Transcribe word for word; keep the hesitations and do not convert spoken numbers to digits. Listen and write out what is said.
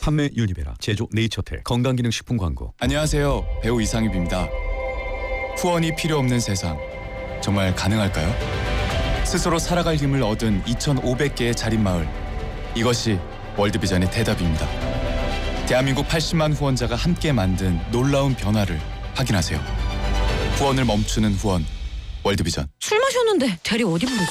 판매 유니베라, 제조 네이처텍, 건강기능식품 광고. 안녕하세요. 배우 이상엽입니다. 후원이 필요 없는 세상, 정말 가능할까요? 스스로 살아갈 힘을 얻은 이천오백 개의 자립마을, 이것이 월드비전의 대답입니다. 대한민국 팔십만 후원자가 함께 만든 놀라운 변화를 확인하세요. 후원을 멈추는 후원, 월드비전. 술 마셨는데 대리 어디 부르지?